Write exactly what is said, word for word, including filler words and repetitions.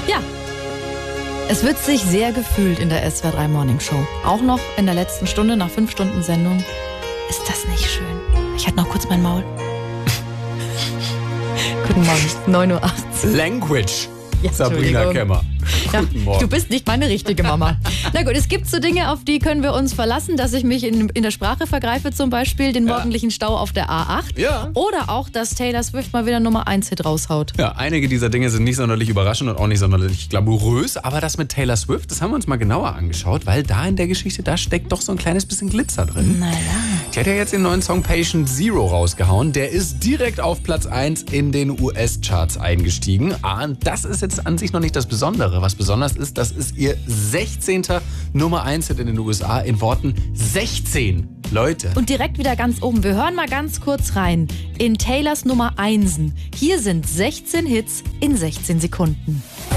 Ja, es wird sich sehr gefühlt in der S W R drei Morning Show. Auch noch in der letzten Stunde, nach fünf Stunden Sendung. Ist das nicht schön? Ich hatte noch kurz mein Maul. Guten Morgen, neun Uhr achtzehn. Language. Ja, Sabrina Kemmer. Ja, Guten Morgen. du bist nicht meine richtige Mama. Na gut, es gibt so Dinge, auf die können wir uns verlassen, dass ich mich in, in der Sprache vergreife, zum Beispiel den Ja. morgendlichen Stau auf der A acht. Ja. Oder auch, dass Taylor Swift mal wieder Nummer eins Hit raushaut. Ja, einige dieser Dinge sind nicht sonderlich überraschend und auch nicht sonderlich glamourös, aber das mit Taylor Swift, das haben wir uns mal genauer angeschaut, weil da in der Geschichte, da steckt doch so ein kleines bisschen Glitzer drin. Naja. Die hat ja jetzt den neuen Song Patient Zero rausgehauen. Der ist direkt auf Platz eins in den U S-Charts eingestiegen. Ah, und das ist jetzt an sich noch nicht das Besondere. Was besonders ist, das ist ihr sechzehnter Nummer eins Hit in den U S A in Worten sechzehn. Leute. Und direkt wieder ganz oben. Wir hören mal ganz kurz rein in Taylors Nummer Einsen. Hier sind sechzehn Hits in sechzehn Sekunden.